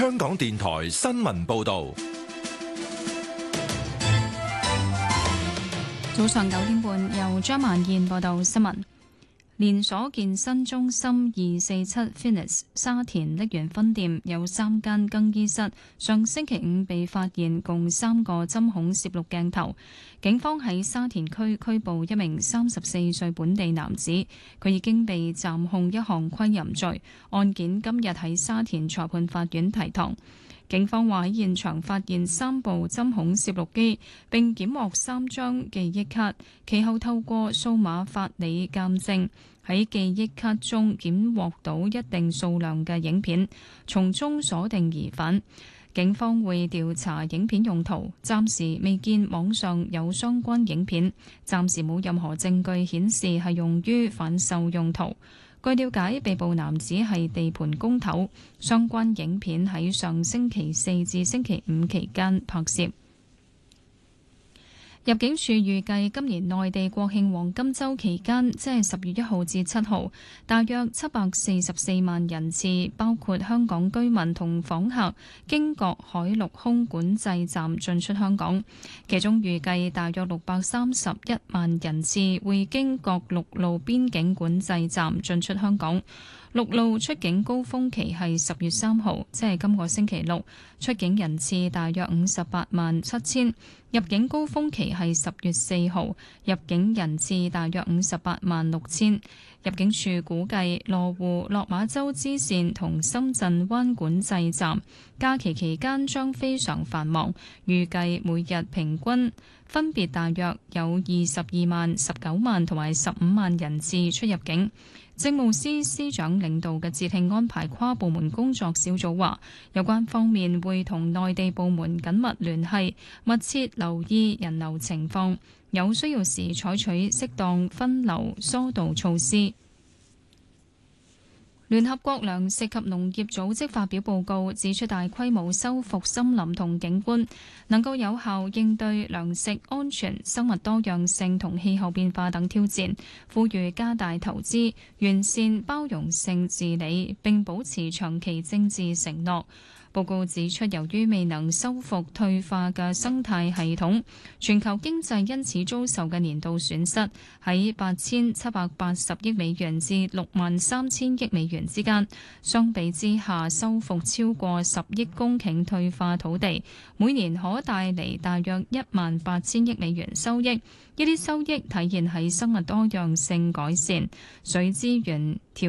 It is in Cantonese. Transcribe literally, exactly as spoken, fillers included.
香港電台新聞報道。 早上九點半，由張曼燕報道新聞。連鎖健身中心二四七 Fitness 沙田瀝源分店有三間更衣室，上星期五被發現共三個針孔攝錄鏡頭。警方喺沙田區拘捕一名三十四歲本地男子，佢已經被暫控一項窺淫罪。案件今日喺沙田裁判法院提堂。警方話喺現場發現三部針孔攝錄機，並檢獲三張記憶卡，其後透過數碼法理鑑證，喺記憶卡中檢獲到一定數量嘅影片，從中鎖定疑犯。警方會調查影片用途，暫時未見網上有相關影片，暫時冇任何證據顯示係用於販售用途。據了解，被捕男子係地盤工頭，相關影片喺上星期四至星期五期間拍攝。入境處預計今年內地國慶黃金週期間，即係十月一號至七號，大約七百四十四萬人次，包括香港居民同訪客，經各海陸空管制站進出香港。其中預計大約六百三十一萬人次會經各陸路邊境管制站進出香港。陸路出境高峰期係十月三號，即係今個星期六，出境人次大約五十八萬七千；入境高峰期係十月四號，入境人次大約五十八萬六千。入境處估計羅湖、落馬洲支線同深圳灣管制站假期期間將非常繁忙，預計每日平均分別大約有二十二萬、十九萬同埋十五萬人次出入境。政務司司長領導嘅節慶安排跨部門工作小組話，有關方面會同內地部門緊密聯繫，密切留意人流情況，有需要時採取適當分流疏導措施。聯合國糧食及農業組織發表報告，指出大規模修復森林同景觀能夠有效應對糧食安全、生物多樣性同氣候變化等挑戰，呼籲加大投資、完善包容性治理，並保持長期政治承諾。報告指出，由於未能修復退化嘅生態系統，全球經濟因此遭受嘅年度損失喺八千七百八十億美元至六萬三千億美元之間。相比之下，修復超過十億公頃退化土地，每年可帶嚟大約一萬八千億美元收益。呢啲收益體現喺生物多樣性改善、水資源調